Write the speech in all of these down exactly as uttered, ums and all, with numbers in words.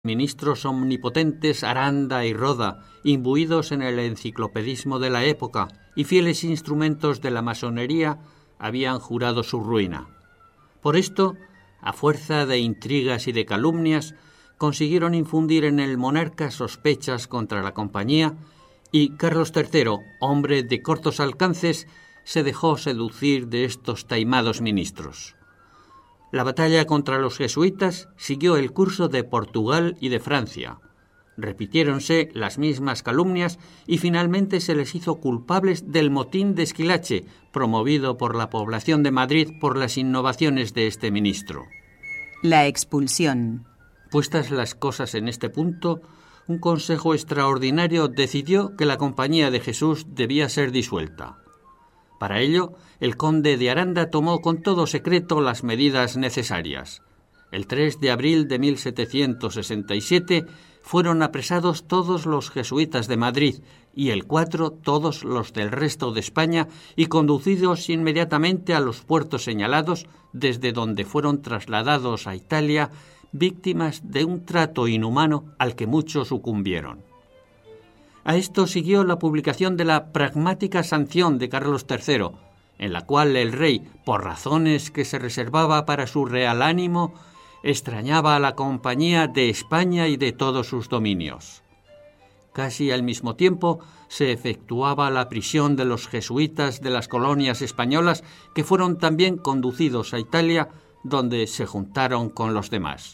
ministros omnipotentes Aranda y Roda, imbuidos en el enciclopedismo de la época y fieles instrumentos de la masonería, habían jurado su ruina. Por esto, a fuerza de intrigas y de calumnias, consiguieron infundir en el monarca sospechas contra la compañía y Carlos tercero, hombre de cortos alcances, se dejó seducir de estos taimados ministros. La batalla contra los jesuitas siguió el curso de Portugal y de Francia. Repitiéronse las mismas calumnias y finalmente se les hizo culpables del motín de Esquilache, promovido por la población de Madrid por las innovaciones de este ministro. La expulsión. Puestas las cosas en este punto, un consejo extraordinario decidió que la Compañía de Jesús debía ser disuelta. Para ello, el conde de Aranda tomó con todo secreto las medidas necesarias. El tres de abril de mil setecientos sesenta y siete fueron apresados todos los jesuitas de Madrid y el cuatro todos los del resto de España y conducidos inmediatamente a los puertos señalados, desde donde fueron trasladados a Italia, víctimas de un trato inhumano al que muchos sucumbieron. A esto siguió la publicación de la pragmática sanción de Carlos tercero, en la cual el rey, por razones que se reservaba para su real ánimo, extrañaba a la Compañía de España y de todos sus dominios. Casi al mismo tiempo se efectuaba la prisión de los jesuitas de las colonias españolas, que fueron también conducidos a Italia, donde se juntaron con los demás.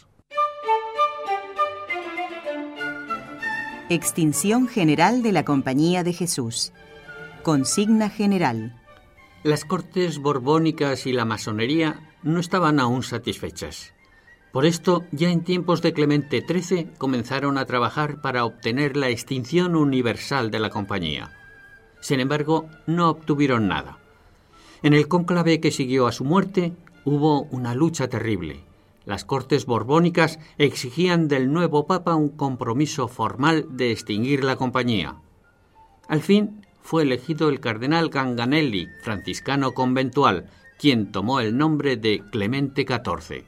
Extinción general de la Compañía de Jesús. Consigna general. Las cortes borbónicas y la masonería no estaban aún satisfechas. Por esto, ya en tiempos de Clemente trece, comenzaron a trabajar para obtener la extinción universal de la Compañía. Sin embargo, no obtuvieron nada. En el cónclave que siguió a su muerte, hubo una lucha terrible. Las cortes borbónicas exigían del nuevo papa un compromiso formal de extinguir la Compañía. Al fin fue elegido el cardenal Ganganelli, franciscano conventual, quien tomó el nombre de Clemente catorce.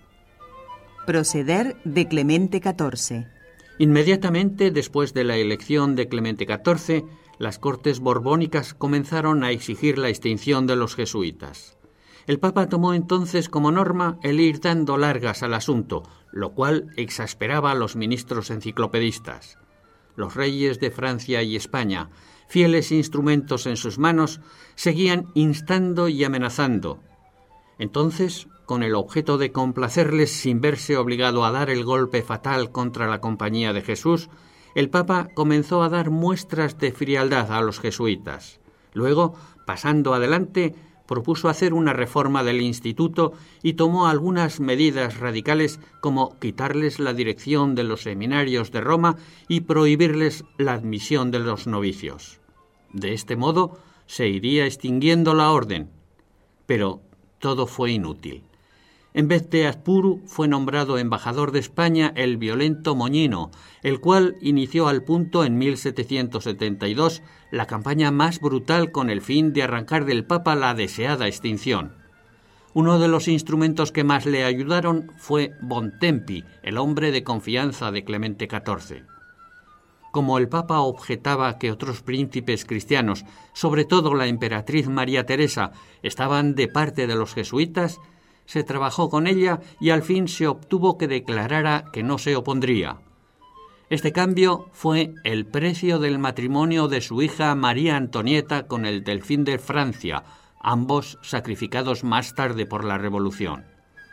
Proceder de Clemente catorce. Inmediatamente después de la elección de Clemente catorce, las cortes borbónicas comenzaron a exigir la extinción de los jesuitas. El Papa tomó entonces como norma el ir dando largas al asunto, lo cual exasperaba a los ministros enciclopedistas. Los reyes de Francia y España, fieles instrumentos en sus manos, seguían instando y amenazando. Entonces, con el objeto de complacerles sin verse obligado a dar el golpe fatal contra la Compañía de Jesús, el Papa comenzó a dar muestras de frialdad a los jesuitas. Luego, pasando adelante, propuso hacer una reforma del instituto y tomó algunas medidas radicales como quitarles la dirección de los seminarios de Roma y prohibirles la admisión de los novicios. De este modo se iría extinguiendo la orden. Pero todo fue inútil. En vez de Azpuru fue nombrado embajador de España el violento Moñino, el cual inició al punto en mil setecientos setenta y dos la campaña más brutal con el fin de arrancar del Papa la deseada extinción. Uno de los instrumentos que más le ayudaron fue Bontempi, el hombre de confianza de Clemente catorce. Como el Papa objetaba que otros príncipes cristianos, sobre todo la emperatriz María Teresa, estaban de parte de los jesuitas, se trabajó con ella y al fin se obtuvo que declarara que no se opondría. Este cambio fue el precio del matrimonio de su hija María Antonieta con el delfín de Francia, ambos sacrificados más tarde por la Revolución.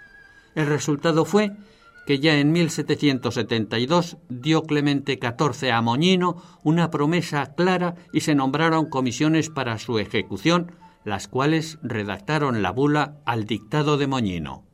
El resultado fue que ya en mil setecientos setenta y dos dio Clemente catorce a Moñino una promesa clara y se nombraron comisiones para su ejecución, las cuales redactaron la bula al dictado de Moñino.